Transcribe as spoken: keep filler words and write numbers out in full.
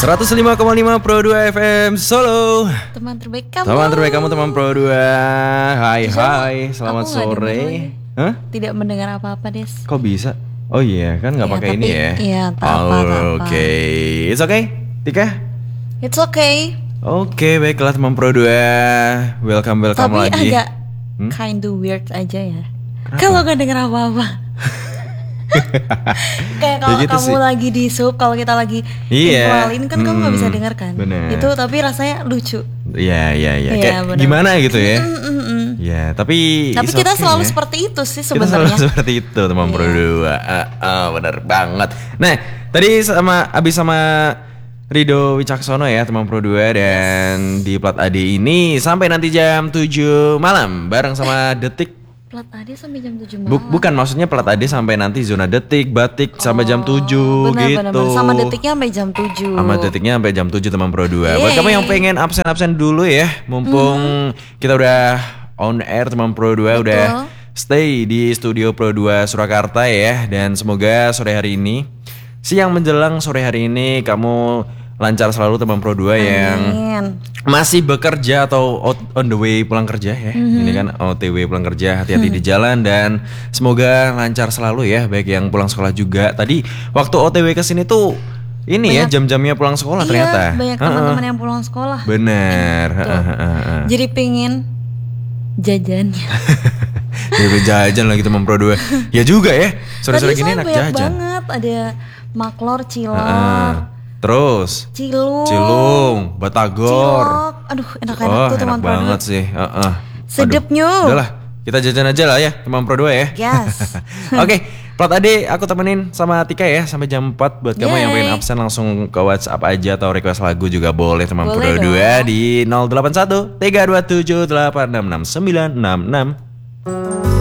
seratus lima koma lima Pro dua F M Solo. Teman terbaik kamu. Teman terbaik kamu teman Pro dua. Hai Bisa, hai, selamat aku nggak sore. dengar Hah? Tidak mendengar apa-apa, Des. Kok bisa? Oh iya, kan nggak Iya, pakai tapi- ini ya? iya, tak Oh, apa, tak apa. Oke, it's okay, Tika. It's okay. Oke, baiklah teman Pro dua. Welcome welcome Tapi lagi. agak Hmm? kinda weird aja ya. Kenapa? Kalau nggak denger apa-apa. Kayak kalau Ya gitu kamu sih. lagi di sub, kalau kita lagi Iya. infoalin kan kamu nggak bisa Hmm, dengar kan. bener. Itu tapi rasanya lucu. Iya iya iya. Iya, Kayak bener. gimana gitu ya? Mm, mm, mm. Ya, tapi Tapi it's kita okay selalu ya. seperti itu sih Kita selalu sebenarnya. seperti itu teman Pro Iya. dua. Ah, ah, benar banget. Nah, tadi sama abis sama Rido Wicaksono ya teman Pro dua. Dan di Plat A D ini sampai nanti jam tujuh malam bareng sama Detik. Plat A D sampai jam tujuh Bu- malam. bukan maksudnya Plat A D sampai nanti zona Detik, Batik sampai jam tujuh benar, gitu. benar, benar. Sama detiknya sampai jam tujuh. Sama Detiknya sampai jam tujuh teman Pro dua. Buat Yeay. kamu yang pengen absen-absen dulu ya, mumpung kita udah on air teman Pro dua. Betul. Udah stay di studio Pro dua Surakarta ya. Dan semoga sore hari ini, siang menjelang sore hari ini kamu lancar selalu teman Pro dua yang Amin. masih bekerja atau out on the way pulang kerja ya. Ini kan O T W pulang kerja, hati-hati di jalan dan semoga lancar selalu ya, baik yang pulang sekolah juga. Tadi waktu O T W ke sini tuh ini ya Banyak- jam-jamnya pulang sekolah ternyata. Iya, banyak Heeh. teman-teman yang pulang sekolah. Bener. Tuh. Heeh, heeh, heeh. Jadi pingin jajannya. Jadi jajan lagi teman Pro dua. Ya juga ya. Sore-sore Tadi gini soalnya enak banyak jajan. banget, ada maklor, cilor, Heeh. Terus cilung, Cilung, Batagor. cilok. Aduh, enak-enak Oh, tuh teman enak Pro banget dua. sih. Heeh. Sedepnya. Aduh, udahlah, kita jajan aja lah ya, teman Pro dua ya. Yes. Oke, Plat A D aku temenin sama Tika ya sampai jam empat. Buat kamu yang Yeay. pengen absen langsung ke WhatsApp aja atau request lagu juga boleh teman Pro Boleh dua dong. di nol delapan satu tiga dua tujuh delapan enam enam sembilan enam enam.